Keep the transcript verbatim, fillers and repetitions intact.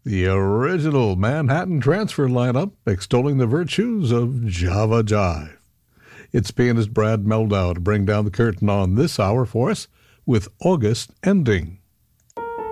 The original Manhattan Transfer lineup extolling the virtues of Java Jive. It's pianist Brad Meldau to bring down the curtain on this hour for us with August Ending.